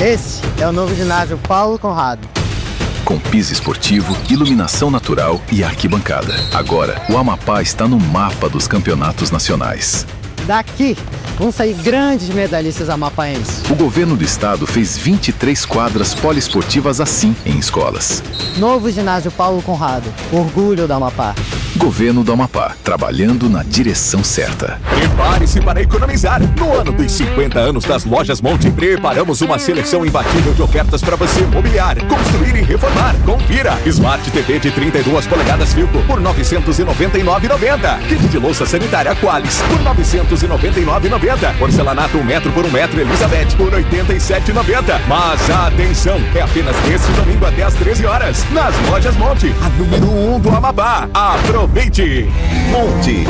Esse é o novo ginásio Paulo Conrado. Com piso esportivo, iluminação natural e arquibancada. Agora, o Amapá está no mapa dos campeonatos nacionais. Daqui vão sair grandes medalhistas amapaenses. O governo do estado fez 23 quadras poliesportivas assim em escolas. Novo ginásio Paulo Conrado, orgulho do Amapá. Governo do Amapá, trabalhando na direção certa. Prepare-se para economizar. No ano dos 50 anos das Lojas Monte, preparamos uma seleção imbatível de ofertas para você mobiliar, construir e reformar. Confira! Smart TV de 32 polegadas Filco por R$ 999,90. Kit de louça sanitária Qualis por R$ 999,90. Porcelanato 1 metro por 1 metro Elizabeth por R$ 87,90. Mas atenção, é apenas nesse domingo até às 13 horas. Nas Lojas Monte, a número 1 do Amapá. Aproveite! Monte.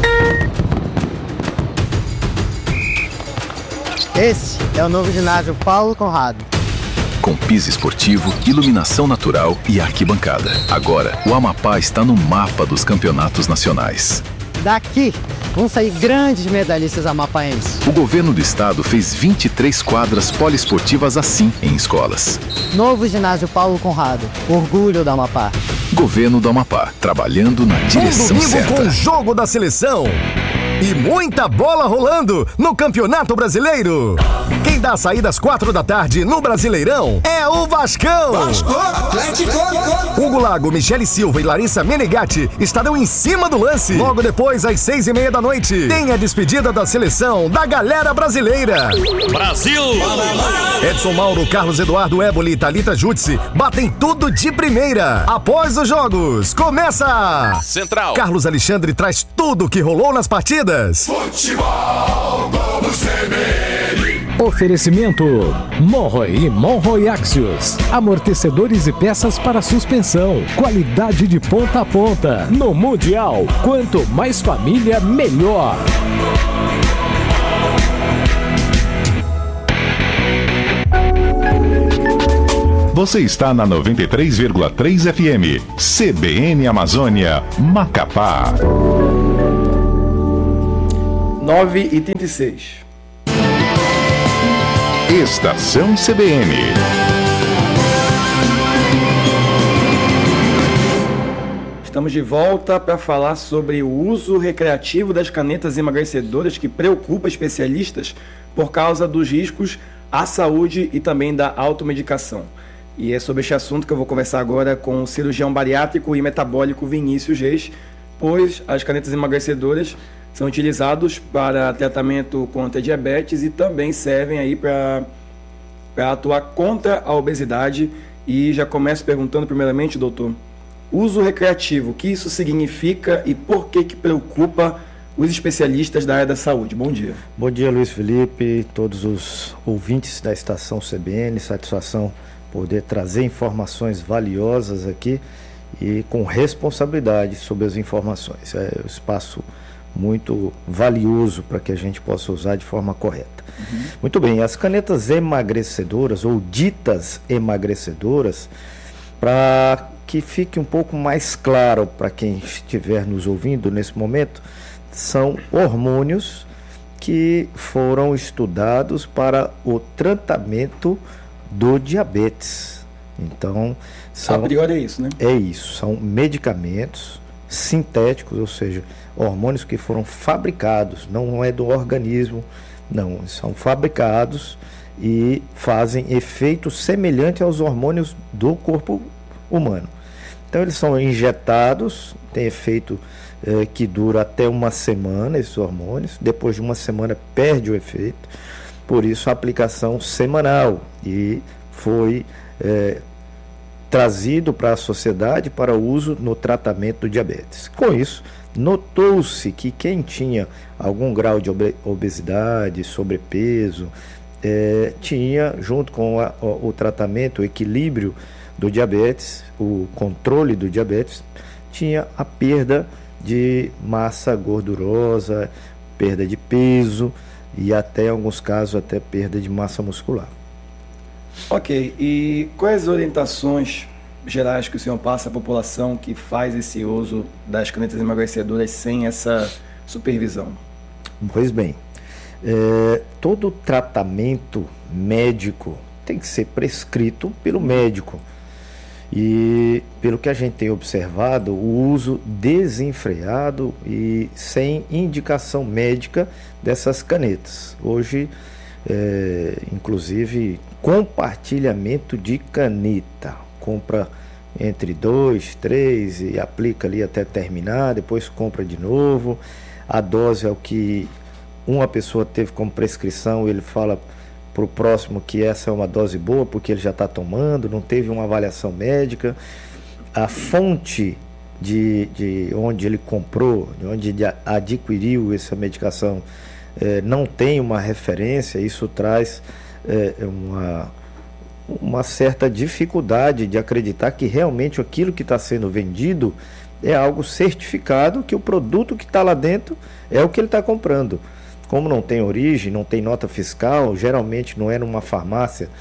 Esse é o novo ginásio Paulo Conrado. Com piso esportivo, iluminação natural e arquibancada. Agora, o Amapá está no mapa dos campeonatos nacionais. Daqui vão sair grandes medalhistas amapaenses. O governo do estado fez 23 quadras poliesportivas assim em escolas. Novo ginásio Paulo Conrado, orgulho do Amapá. Governo do Amapá, trabalhando na direção domingo certa. Com o jogo da seleção e muita bola rolando no Campeonato Brasileiro. Quem dá a saída às 4 da tarde no Brasileirão é o Vascão. Hugo Lago, Michele Silva e Larissa Menegatti estarão em cima do lance. Logo depois, às 6:30 da noite, tem a despedida da seleção da galera brasileira. Brasil! Edson Mauro, Carlos Eduardo Éboli e Thalita Jutsi batem tudo de primeira. Após os jogos, começa! Central. Carlos Alexandre traz tudo o que rolou nas partidas. Futebol Globo CBN. Oferecimento Monroe e Monroe Axios. Amortecedores e peças para suspensão. Qualidade de ponta a ponta. No Mundial, quanto mais família, melhor. Você está na 93,3 FM. CBN Amazônia, Macapá. 9h36. Estação CBN. Estamos de volta para falar sobre o uso recreativo das canetas emagrecedoras que preocupa especialistas por causa dos riscos à saúde e também da automedicação. E é sobre este assunto que eu vou conversar agora com o cirurgião bariátrico e metabólico Vinícius Reis, pois as canetas emagrecedoras são utilizados para tratamento contra diabetes e também servem aí para atuar contra a obesidade. E já começo perguntando primeiramente, doutor, uso recreativo, o que isso significa e por que preocupa os especialistas da área da saúde? Bom dia. Bom dia, Luiz Felipe, todos os ouvintes da estação CBN, satisfação poder trazer informações valiosas aqui e com responsabilidade sobre as informações. É um espaço muito valioso para que a gente possa usar de forma correta. Muito bem, as canetas emagrecedoras ou ditas emagrecedoras, para que fique um pouco mais claro para quem estiver nos ouvindo nesse momento, são hormônios que foram estudados para o tratamento do diabetes. Então, a priori é isso, né? É isso, são medicamentos sintéticos, ou seja, hormônios que foram fabricados, não é do organismo, não, são fabricados e fazem efeito semelhante aos hormônios do corpo humano. Então eles são injetados, tem efeito que dura até uma semana, esses hormônios, depois de uma semana perde o efeito, por isso a aplicação semanal, e foi trazido para a sociedade para uso no tratamento do diabetes. Com isso, notou-se que quem tinha algum grau de obesidade, sobrepeso, tinha, junto com o tratamento, o equilíbrio do diabetes, o controle do diabetes, tinha a perda de massa gordurosa, perda de peso e até, em alguns casos, até perda de massa muscular. Ok, e quais orientações gerais que o senhor passa à população que faz esse uso das canetas emagrecedoras sem essa supervisão? Pois bem, todo tratamento médico tem que ser prescrito pelo médico. E pelo que a gente tem observado, o uso desenfreado e sem indicação médica dessas canetas. Hoje, inclusive, compartilhamento de caneta. Compra entre 2, 3 e aplica ali até terminar, depois compra de novo. A dose é o que uma pessoa teve como prescrição, ele fala para o próximo que essa é uma dose boa porque ele já está tomando, não teve uma avaliação médica. A fonte de onde ele comprou, de onde ele adquiriu essa medicação, não tem uma referência. Isso traz uma certa dificuldade de acreditar que realmente aquilo que está sendo vendido é algo certificado, que o produto que está lá dentro é o que ele está comprando. Como não tem origem, não tem nota fiscal, geralmente não é numa farmácia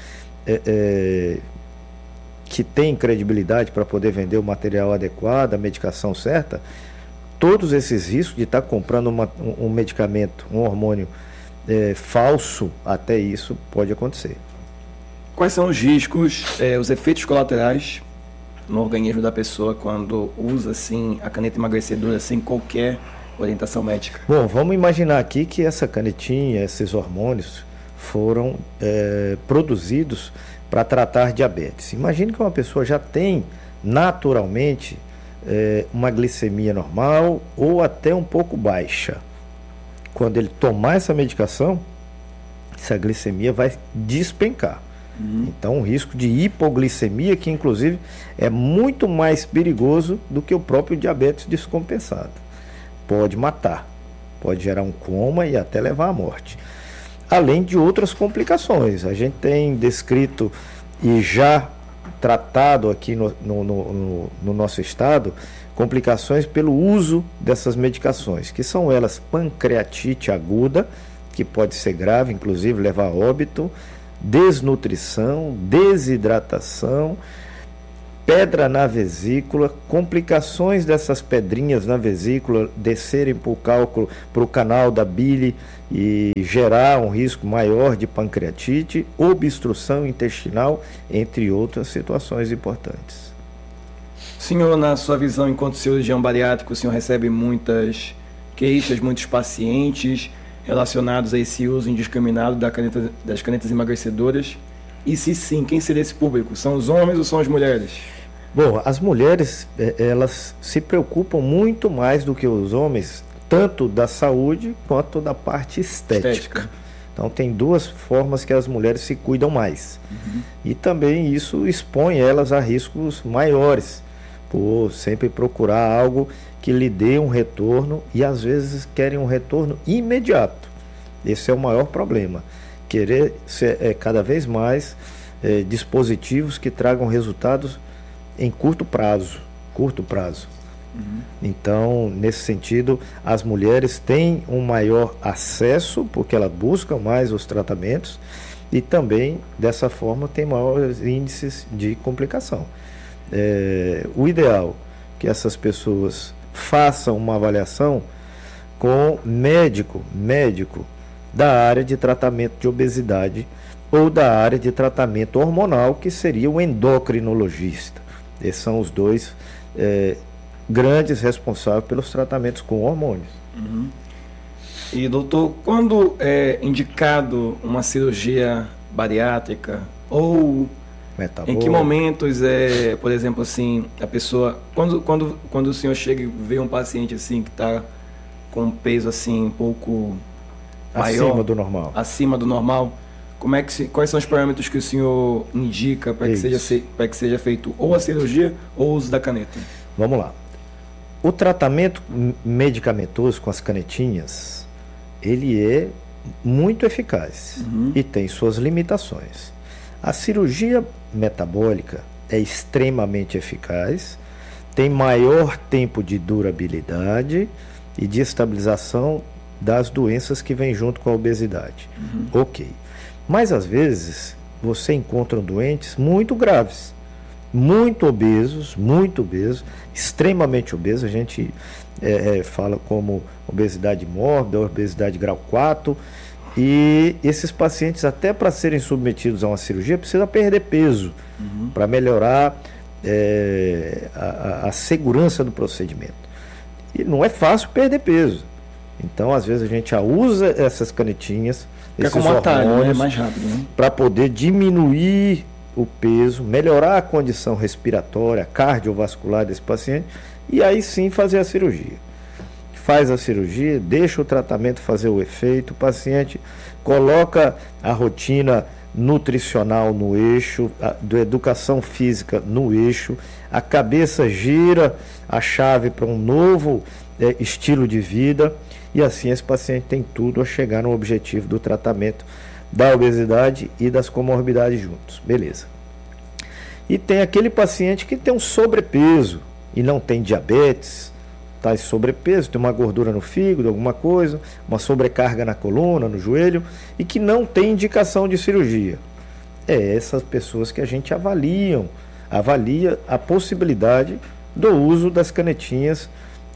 que tem credibilidade para poder vender o material adequado, a medicação certa, todos esses riscos de estar comprando um medicamento, um hormônio falso, até isso pode acontecer. Quais são os riscos, os efeitos colaterais no organismo da pessoa quando usa assim, a caneta emagrecedora sem qualquer orientação médica? Bom, vamos imaginar aqui que essa canetinha, esses hormônios foram produzidos para tratar diabetes. Imagine que uma pessoa já tem naturalmente uma glicemia normal ou até um pouco baixa. Quando ele tomar essa medicação, essa glicemia vai despencar. Então, o risco de hipoglicemia, que inclusive é muito mais perigoso do que o próprio diabetes descompensado. Pode matar, pode gerar um coma e até levar à morte. Além de outras complicações. A gente tem descrito e já tratado aqui no nosso estado complicações pelo uso dessas medicações, que são elas pancreatite aguda, que pode ser grave, inclusive levar a óbito, desnutrição, desidratação, pedra na vesícula, complicações dessas pedrinhas na vesícula descerem para o canal da bile e gerar um risco maior de pancreatite, obstrução intestinal, entre outras situações importantes. Senhor, na sua visão enquanto cirurgião bariátrico, o senhor recebe muitas queixas, muitos pacientes relacionados a esse uso indiscriminado das canetas emagrecedoras? E se sim, quem seria esse público? São os homens ou são as mulheres? Bom, as mulheres, elas se preocupam muito mais do que os homens, tanto da saúde quanto da parte estética. Então tem duas formas que as mulheres se cuidam mais. E também isso expõe elas a riscos maiores, por sempre procurar algo que lhe dê um retorno, e às vezes querem um retorno imediato. Esse é o maior problema. Querer cada vez mais dispositivos que tragam resultados em curto prazo. Então, nesse sentido, as mulheres têm um maior acesso, porque elas buscam mais os tratamentos, e também, dessa forma, tem maiores índices de complicação. O ideal é que essas pessoas façam uma avaliação com médico da área de tratamento de obesidade ou da área de tratamento hormonal, que seria o endocrinologista. Esses são os dois grandes responsáveis pelos tratamentos com hormônios. E doutor, quando é indicado uma cirurgia bariátrica ou metabólica, em que momentos por exemplo, assim, a pessoa, quando o senhor chega e vê um paciente assim que está com um peso assim um pouco maior, acima do normal, quais são os parâmetros que o senhor indica para que seja feito ou a cirurgia ou o uso da caneta? Vamos lá. O tratamento medicamentoso com as canetinhas, ele é muito eficaz e tem suas limitações. A cirurgia metabólica é extremamente eficaz, tem maior tempo de durabilidade e de estabilização das doenças que vêm junto com a obesidade. Ok. Mas às vezes você encontra doentes muito graves, muito obesos, extremamente obesos. A gente fala como obesidade mórbida, obesidade grau 4, E esses pacientes, até para serem submetidos a uma cirurgia, precisa perder peso para melhorar a segurança do procedimento. E não é fácil perder peso. Então, às vezes, a gente usa essas canetinhas, esses hormônios, mais rápido, né? Para poder diminuir o peso, melhorar a condição respiratória, cardiovascular desse paciente, e aí sim fazer a cirurgia. Faz a cirurgia, deixa o tratamento fazer o efeito, o paciente coloca a rotina nutricional no eixo, da educação física no eixo, a cabeça gira a chave para um novo estilo de vida, e assim esse paciente tem tudo a chegar no objetivo do tratamento da obesidade e das comorbidades juntos. Beleza. E tem aquele paciente que tem um sobrepeso e não tem diabetes, está em sobrepeso, tem uma gordura no fígado, alguma coisa, uma sobrecarga na coluna, no joelho, e que não tem indicação de cirurgia. É essas pessoas que a gente avalia a possibilidade do uso das canetinhas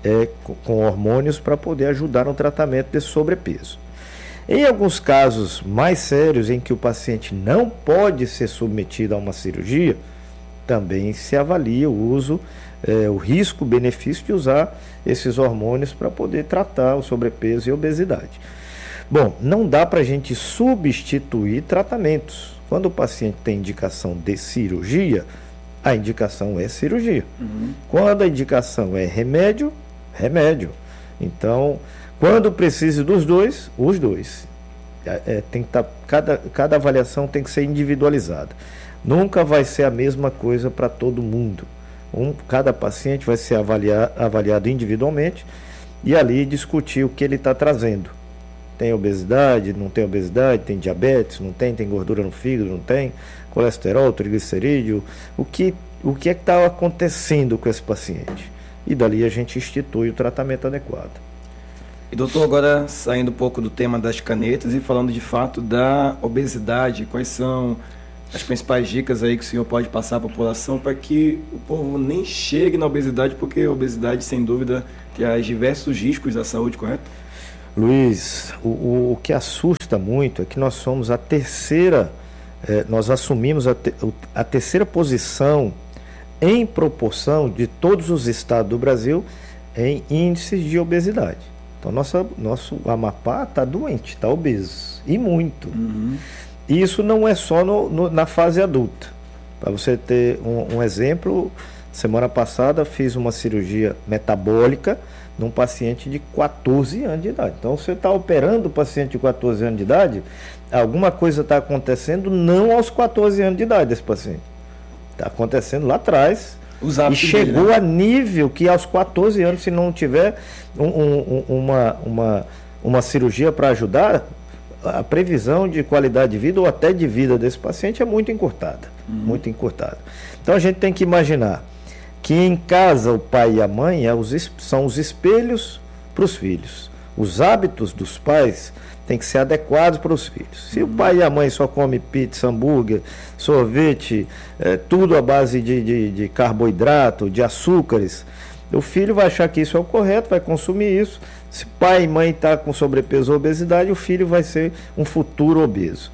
com hormônios para poder ajudar no tratamento desse sobrepeso. Em alguns casos mais sérios, em que o paciente não pode ser submetido a uma cirurgia, também se avalia o uso, o risco-benefício de usar esses hormônios para poder tratar o sobrepeso e a obesidade. Bom, não dá para a gente substituir tratamentos. Quando o paciente tem indicação de cirurgia, a indicação é cirurgia. Quando a indicação é remédio, remédio. Então, quando precisa dos dois, os dois. Tem que cada avaliação tem que ser individualizada. Nunca vai ser a mesma coisa para todo mundo. Cada paciente vai ser avaliado individualmente e ali discutir o que ele está trazendo. Tem obesidade, não tem obesidade, tem diabetes, não tem gordura no fígado, não tem, colesterol, triglicerídeo, o que é que está acontecendo com esse paciente. E dali a gente institui o tratamento adequado. E doutor, agora saindo um pouco do tema das canetas e falando de fato da obesidade, quais são as principais dicas aí que o senhor pode passar à população para que o povo nem chegue na obesidade, porque a obesidade, sem dúvida, traz diversos riscos à saúde, correto? Luiz, o que assusta muito é que nós somos a terceira, nós assumimos a terceira posição em proporção de todos os estados do Brasil em índices de obesidade. Então, nosso Amapá está doente, está obeso, e muito. E isso não é só na fase adulta. Para você ter um exemplo, semana passada fiz uma cirurgia metabólica num paciente de 14 anos de idade. Então, você está operando o paciente de 14 anos de idade, alguma coisa está acontecendo não aos 14 anos de idade desse paciente. Está acontecendo lá atrás. E chegou a nível que aos 14 anos, se não tiver uma cirurgia para ajudar, a previsão de qualidade de vida ou até de vida desse paciente é muito encurtada. Muito encurtada. Então a gente tem que imaginar que em casa o pai e a mãe são os espelhos para os filhos. Os hábitos dos pais têm que ser adequados para os filhos. Se o pai e a mãe só comem pizza, hambúrguer, sorvete, tudo à base de carboidrato, de açúcares, o filho vai achar que isso é o correto, vai consumir isso. Se pai e mãe estão com sobrepeso ou obesidade, o filho vai ser um futuro obeso.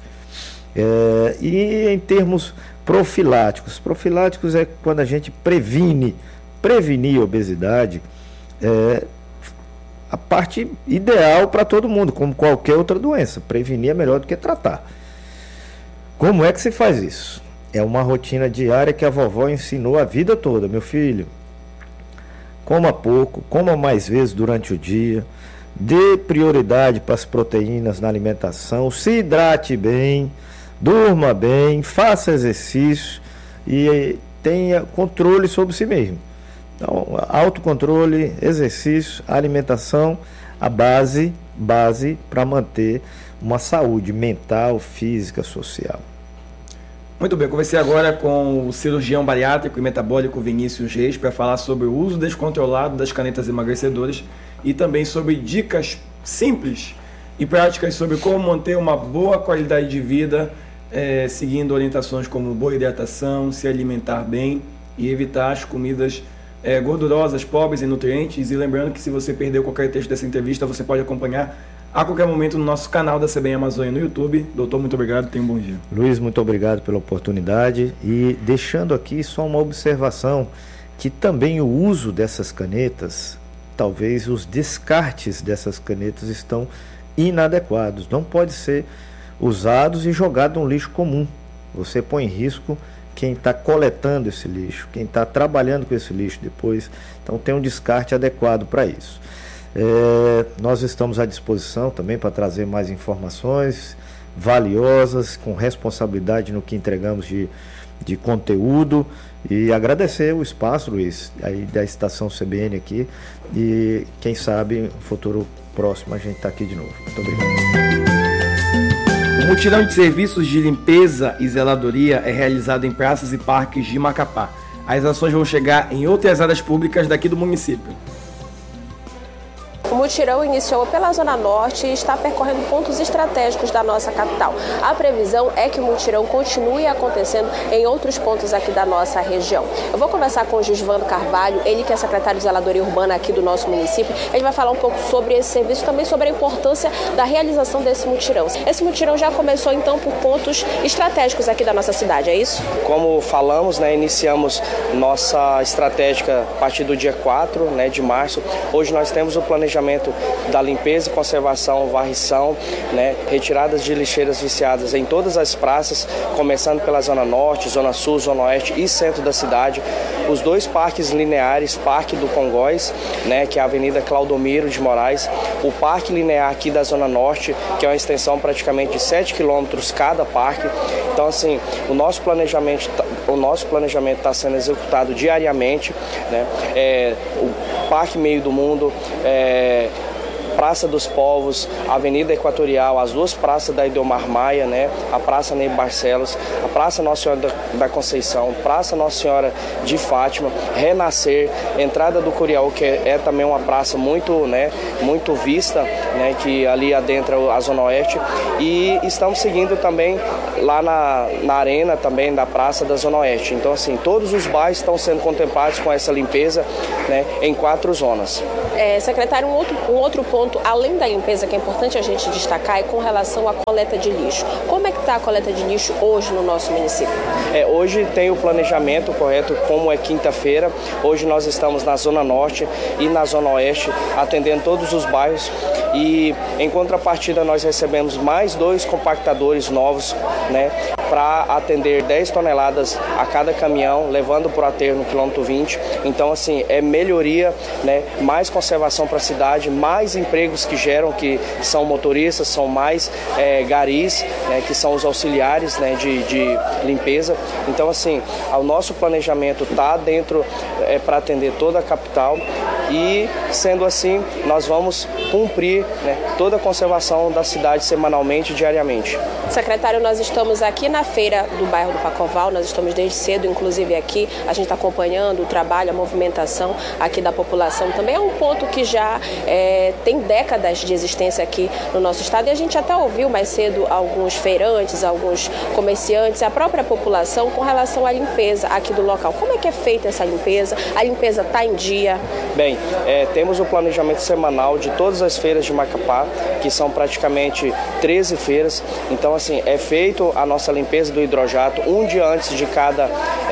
E em termos profiláticos é quando a gente prevenir a obesidade, a parte ideal para todo mundo, como qualquer outra doença. Prevenir é melhor do que tratar. Como é que se faz isso? É uma rotina diária que a vovó ensinou a vida toda. Meu filho, coma pouco, coma mais vezes durante o dia, dê prioridade para as proteínas na alimentação, se hidrate bem, durma bem, faça exercício e tenha controle sobre si mesmo. Então, autocontrole, exercício, alimentação, a base para manter uma saúde mental, física, social. Muito bem, eu conversei agora com o cirurgião bariátrico e metabólico Vinícius Reis para falar sobre o uso descontrolado das canetas emagrecedoras e também sobre dicas simples e práticas sobre como manter uma boa qualidade de vida, seguindo orientações como boa hidratação, se alimentar bem e evitar as comidas gordurosas, pobres em nutrientes. E lembrando que se você perdeu qualquer trecho dessa entrevista, você pode acompanhar a qualquer momento no nosso canal da CBN Amazônia no YouTube. Doutor, muito obrigado, tenha um bom dia. Luiz, muito obrigado pela oportunidade e deixando aqui só uma observação, que também o uso dessas canetas, talvez os descartes dessas canetas estão inadequados, não pode ser usados e jogado no lixo comum. Você põe em risco quem está coletando esse lixo, quem está trabalhando com esse lixo depois, então tem um descarte adequado para isso. Nós estamos à disposição também para trazer mais informações valiosas, com responsabilidade no que entregamos de conteúdo, e agradecer o espaço, Luiz, aí da Estação CBN aqui, e quem sabe no futuro próximo a gente está aqui de novo. Muito obrigado. O mutirão de serviços de limpeza e zeladoria é realizado em praças e parques de Macapá. As ações vão chegar em outras áreas públicas daqui do município. O mutirão iniciou pela Zona Norte e está percorrendo pontos estratégicos da nossa capital. A previsão é que o mutirão continue acontecendo em outros pontos aqui da nossa região. Eu vou conversar com o Gisvando Carvalho, ele que é secretário de Zeladoria Urbana aqui do nosso município. Ele vai falar um pouco sobre esse serviço, também sobre a importância da realização desse mutirão. Esse mutirão já começou então por pontos estratégicos aqui da nossa cidade, é isso? Como falamos, iniciamos nossa estratégia a partir do dia 4 de março. Hoje nós temos o planejamento da limpeza e conservação, varrição, retiradas de lixeiras viciadas em todas as praças, começando pela Zona Norte, Zona Sul, Zona Oeste e centro da cidade. Os 2 parques lineares, Parque do Congóis, que é a Avenida Claudomiro de Moraes, o Parque Linear aqui da Zona Norte, que é uma extensão praticamente de 7 quilômetros cada parque. Então, assim, o nosso planejamento está sendo executado diariamente, o Parque Meio do Mundo, Praça dos Povos, Avenida Equatorial, as 2 praças da Idomar Maia, a Praça Ney Barcelos, a Praça Nossa Senhora da Conceição, Praça Nossa Senhora de Fátima, Renascer, Entrada do Curiaú, que é também uma praça muito vista, que ali adentra a Zona Oeste, e estamos seguindo também lá na arena também da Praça da Zona Oeste. Então, assim, todos os bairros estão sendo contemplados com essa limpeza, em 4 zonas. Secretário, um outro ponto, além da limpeza, que é importante a gente destacar, é com relação à coleta de lixo. Como é que está a coleta de lixo hoje no nosso município? Hoje tem o planejamento correto, como é quinta-feira. Hoje nós estamos na Zona Norte e na Zona Oeste, atendendo todos os bairros. E em contrapartida nós recebemos mais 2 compactadores novos, para atender 10 toneladas a cada caminhão, levando para o aterro no quilômetro 20. Então, assim, é melhoria, mais conservação para a cidade, mais empregos que geram, que são motoristas, são mais garis, que são os auxiliares de limpeza. Então, assim, o nosso planejamento está dentro para atender toda a capital e, sendo assim, nós vamos cumprir toda a conservação da cidade semanalmente e diariamente. Secretário, nós estamos aqui na feira do bairro do Pacoval, nós estamos desde cedo, inclusive aqui, a gente está acompanhando o trabalho, a movimentação aqui da população. Também é um ponto que já tem décadas de existência aqui no nosso estado, e a gente até ouviu mais cedo alguns feirantes, alguns comerciantes, a própria população com relação à limpeza aqui do local. Como é que é feita essa limpeza? A limpeza está em dia? Bem, temos o planejamento semanal de todas as feiras de Macapá, que são praticamente 13 feiras. Então, assim, é feito a nossa limpeza do hidrojato um dia antes de cada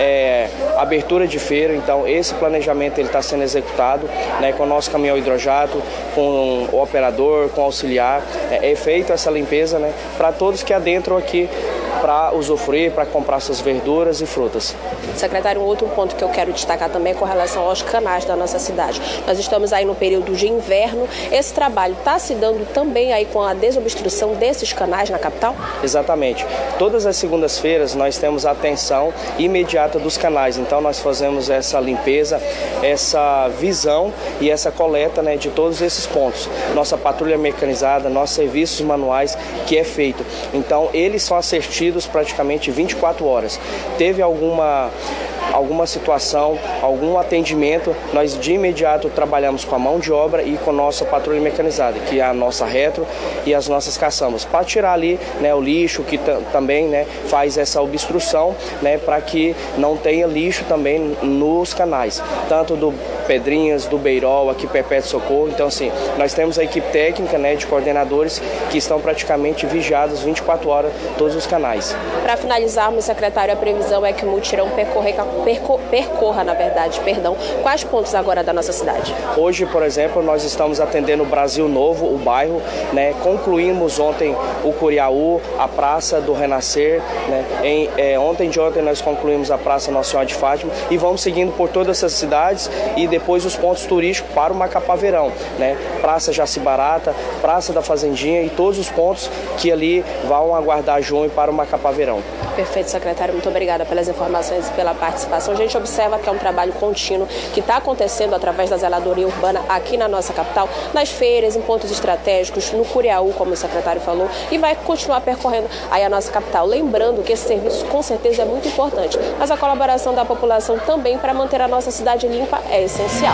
abertura de feira. Então, esse planejamento está sendo executado com o nosso caminhão hidrojato, com o operador, com o auxiliar. É feita essa limpeza para todos que adentram aqui para usufruir, para comprar suas verduras e frutas. Secretário, um outro ponto que eu quero destacar também é com relação aos canais da nossa cidade. Nós estamos aí no período de inverno. Esse trabalho está se dando também aí com a desobstrução desses canais na capital? Exatamente. Todas as segundas-feiras nós temos a atenção imediata dos canais. Então nós fazemos essa limpeza, essa visão e essa coleta de todos esses pontos. Nossa patrulha mecanizada, nossos serviços manuais que é feito. Então eles são assertivos praticamente 24 horas. Teve alguma alguma situação, algum atendimento, nós de imediato trabalhamos com a mão de obra e com a nossa patrulha mecanizada, que é a nossa retro e as nossas caçambas, para tirar ali, né, o lixo que também, né, faz essa obstrução, né, para que não tenha lixo também nos canais, tanto do Pedrinhas, do Beirol, aqui Perpétuo Socorro. Então, assim, nós temos a equipe técnica, né, de coordenadores que estão praticamente vigiados 24 horas todos os canais. Para finalizarmos, secretário, a previsão é que o mutirão percorra, quais pontos agora da nossa cidade? Hoje, por exemplo, nós estamos atendendo o Brasil Novo, o bairro, né, concluímos ontem o Curiaú, a Praça do Renascer, né, ontem nós concluímos a Praça Nossa Senhora de Fátima e vamos seguindo por todas essas cidades e depois os pontos turísticos para o Macapá Verão, né, Praça Jaci Barata, Praça da Fazendinha e todos os pontos que ali vão aguardar junho para o Macapá Verão. Perfeito, secretário. Muito obrigada pelas informações e pela participação. A gente observa que é um trabalho contínuo que está acontecendo através da zeladoria urbana aqui na nossa capital, nas feiras, em pontos estratégicos, no Curiaú, como o secretário falou, e vai continuar percorrendo aí a nossa capital. Lembrando que esse serviço com certeza é muito importante, mas a colaboração da população também para manter a nossa cidade limpa é essencial.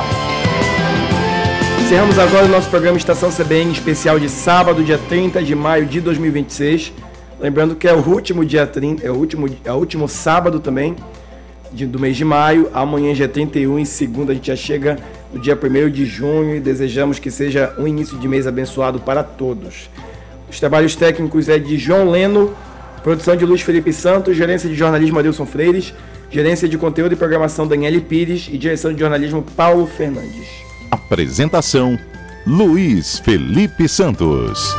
Encerramos agora o nosso programa Estação CBN especial de sábado, dia 30 de maio de 2026. Lembrando que é o último dia 30, é o último sábado também do mês de maio. Amanhã, dia 31, e segunda a gente já chega no dia 1º de junho e desejamos que seja um início de mês abençoado para todos. Os trabalhos técnicos é de João Leno, produção de Luiz Felipe Santos, gerência de jornalismo Adilson Freires, gerência de conteúdo e programação Daniele Pires e direção de jornalismo Paulo Fernandes. Apresentação Luiz Felipe Santos.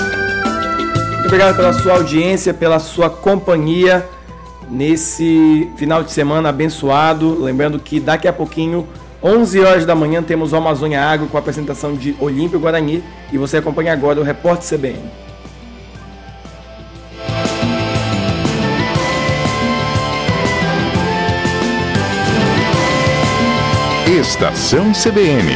Muito obrigado pela sua audiência, pela sua companhia nesse final de semana abençoado. Lembrando que daqui a pouquinho, 11 horas da manhã, temos o Amazônia Agro com a apresentação de Olímpio Guarani e você acompanha agora o Repórter CBN. Estação CBN.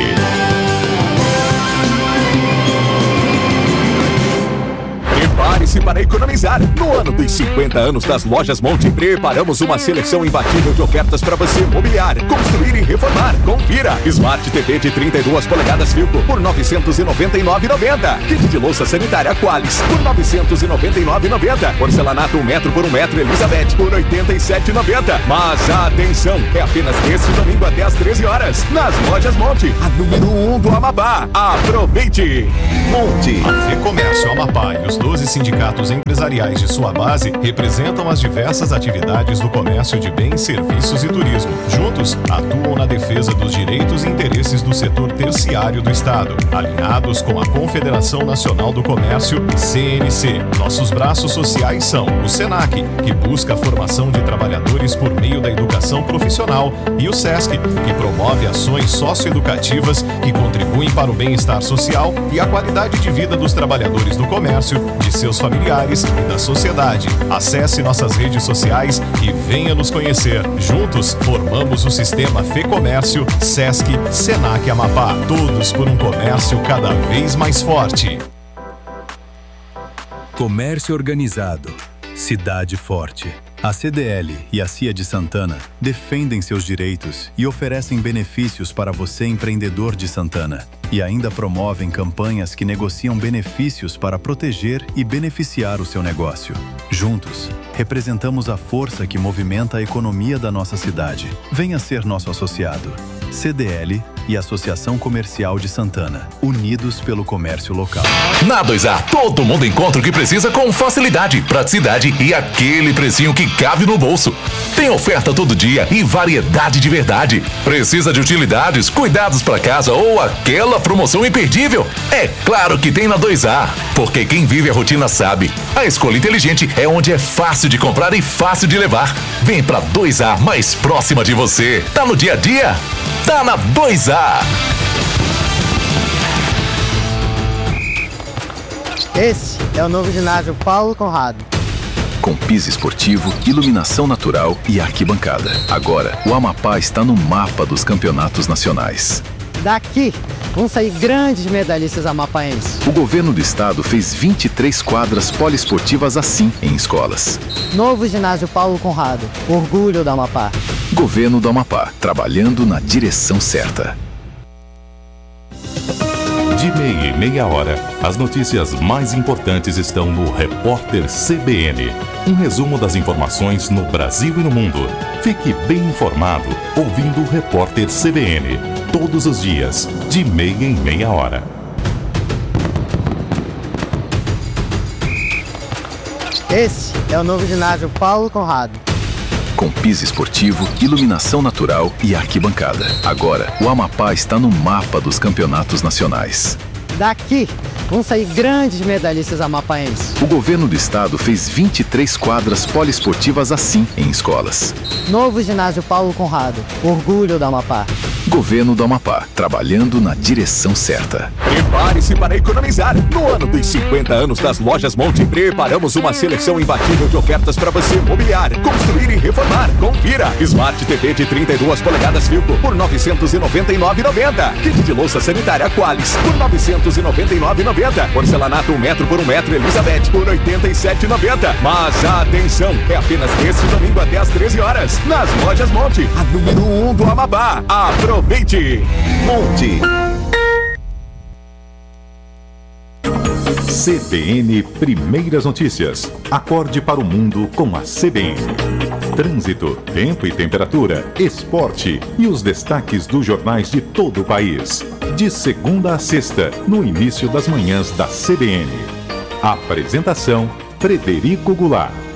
Prepare-se para economizar. No ano dos 50 anos das lojas Monte, preparamos uma seleção imbatível de ofertas para você mobiliar, construir e reformar. Confira: Smart TV de 32 polegadas Filco por R$ 999,90. Kit de louça sanitária Qualis por R$ 999,90. Porcelanato 1 metro por 1 metro Elizabeth por R$ 87,90. Mas atenção, é apenas neste domingo até às 13 horas nas lojas Monte, a número 1 do Amapá. Aproveite! Monte. A FEComércio Amapá e os 12 sindicatos empresariais de sua base representam as diversas atividades do comércio de bens, serviços e turismo. Juntos, atuam na defesa dos direitos e interesses do setor terciário do Estado, alinhados com a Confederação Nacional do Comércio, CNC. Nossos braços sociais são o SENAC, que busca a formação de trabalhadores por meio da educação profissional, e o SESC, que promove ações socioeducativas que contribuem para o bem-estar social e a qualidade de vida dos trabalhadores do comércio, de seus familiares e da sociedade. Acesse nossas redes sociais e venha nos conhecer. Juntos, formamos o sistema FEComércio, SESC, SENAC Amapá. Todos por um comércio cada vez mais forte. Comércio organizado. Cidade forte. A CDL e a CIA de Santana defendem seus direitos e oferecem benefícios para você, empreendedor de Santana. E ainda promovem campanhas que negociam benefícios para proteger e beneficiar o seu negócio. Juntos, representamos a força que movimenta a economia da nossa cidade. Venha ser nosso associado. CDL e Associação Comercial de Santana, unidos pelo comércio local. Na 2A, todo mundo encontra o que precisa com facilidade, praticidade e aquele precinho que cabe no bolso. Tem oferta todo dia e variedade de verdade. Precisa de utilidades, cuidados para casa ou aquela promoção imperdível? É claro que tem na 2A, porque quem vive a rotina sabe. A escolha inteligente é onde é fácil de comprar e fácil de levar. Vem pra 2A mais próxima de você. Tá no dia a dia? Tá na 2A. Esse é o novo ginásio Paulo Conrado. Com piso esportivo, iluminação natural e arquibancada. Agora, o Amapá está no mapa dos campeonatos nacionais. Daqui vão sair grandes medalhistas amapaenses. O governo do estado fez 23 quadras poliesportivas assim em escolas. Novo ginásio Paulo Conrado, orgulho do Amapá. Governo do Amapá, trabalhando na direção certa. De meia em meia hora, as notícias mais importantes estão no Repórter CBN. Um resumo das informações no Brasil e no mundo. Fique bem informado ouvindo o Repórter CBN. Todos os dias, de meia em meia hora. Esse é o novo ginásio Paulo Conrado. Com piso esportivo, iluminação natural e arquibancada. Agora, o Amapá está no mapa dos campeonatos nacionais. Daqui vão sair grandes medalhistas amapaenses. O governo do estado fez 23 quadras poliesportivas assim em escolas. Novo ginásio Paulo Conrado, orgulho do Amapá. Governo do Amapá, trabalhando na direção certa. Prepare-se para economizar. No ano dos 50 anos das lojas Monte, preparamos uma seleção imbatível de ofertas para você mobiliar, construir e reformar. Confira! Smart TV de 32 polegadas Filco por R$ 999,90. Kit de louça sanitária Qualis por R$ 999,90. Porcelanato 1 metro por 1 metro Elizabeth por R$ 87,90. Mas atenção, é apenas nesse domingo até às 13 horas. Nas lojas Monte, a número 1 do Amapá. Aproveite! Monte. CBN Primeiras Notícias. Acorde para o mundo com a CBN. Trânsito, tempo e temperatura, esporte e os destaques dos jornais de todo o país. De segunda a sexta, no início das manhãs da CBN. Apresentação: Frederico Goulart.